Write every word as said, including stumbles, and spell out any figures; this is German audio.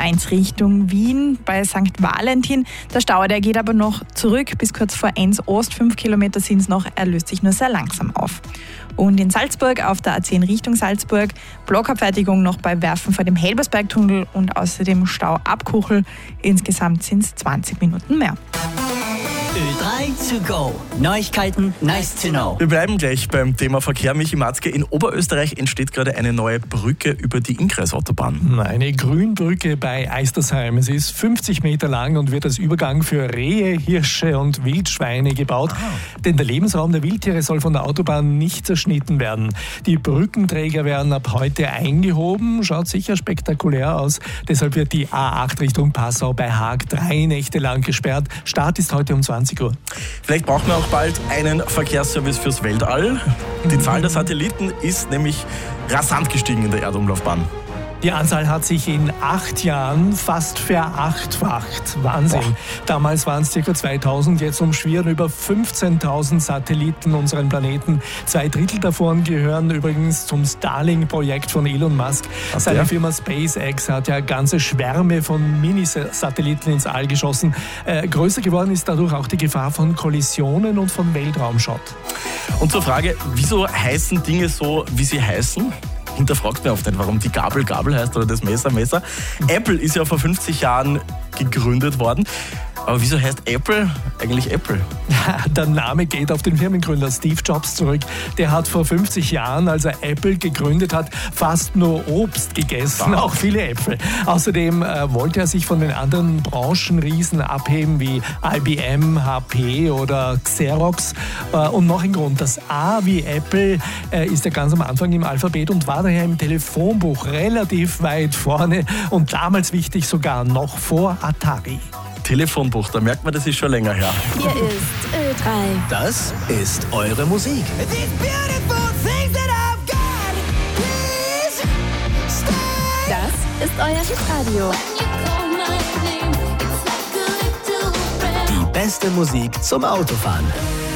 eins Richtung Wien bei Sankt Valentin. Der Stau, der geht aber noch zurück bis kurz vor Enns Ost. Fünf Kilometer sind es noch, er löst sich nur sehr langsam auf. Und in Salzburg auf der A zehn Richtung Salzburg Blockabfertigung noch bei Werfen vor dem Helbersbergtunnel und außerdem Stau ab Kuchel. Insgesamt sind es zwanzig Minuten mehr. Ö drei to go. Neuigkeiten, nice to know. Wir bleiben gleich beim Thema Verkehr. Michi Matzke, in Oberösterreich entsteht gerade eine neue Brücke über die Innkreisautobahn. Eine Grünbrücke bei Eistersheim. Es ist fünfzig Meter lang und wird als Übergang für Rehe, Hirsche und Wildschweine gebaut. Ah. Denn der Lebensraum der Wildtiere soll von der Autobahn nicht zerschnitten werden. Die Brückenträger werden ab heute eingehoben. Schaut sicher spektakulär aus. Deshalb wird die A acht Richtung Passau bei Haag drei Nächte lang gesperrt. Start ist heute um zwanzig Uhr. Vielleicht brauchen wir auch bald einen Verkehrsservice fürs Weltall. Die Zahl der Satelliten ist nämlich rasant gestiegen in der Erdumlaufbahn. Die Anzahl hat sich in acht Jahren fast verachtfacht. Wahnsinn. Boah. Damals waren es ca. zweitausend, jetzt umschwirren über fünfzehntausend Satelliten unseren Planeten. Zwei Drittel davon gehören übrigens zum Starlink-Projekt von Elon Musk. Ach, Seine ja? Firma SpaceX hat ja ganze Schwärme von Minisatelliten ins All geschossen. Äh, größer geworden ist dadurch auch die Gefahr von Kollisionen und von Weltraumschrott. Und zur Frage, wieso heißen Dinge so, wie sie heißen? Hinterfragt mir oft nicht, warum die Gabel Gabel heißt oder das Messer Messer. Apple ist ja vor fünfzig Jahren gegründet worden. Aber wieso heißt Apple eigentlich Apple? Der Name geht auf den Firmengründer Steve Jobs zurück. Der hat vor fünfzig Jahren, als er Apple gegründet hat, fast nur Obst gegessen, auch viele Äpfel. Außerdem äh, wollte er sich von den anderen Branchenriesen abheben, wie I B M, H P oder Xerox. Äh, und noch ein Grund, das A wie Apple äh, ist ja ganz am Anfang im Alphabet und war daher im Telefonbuch relativ weit vorne und damals wichtig sogar noch vor Atari. Telefonbuch, da merkt man, das ist schon länger her. Hier ist Ö drei. Das ist eure Musik. Das ist euer Hitradio. Die beste Musik zum Autofahren.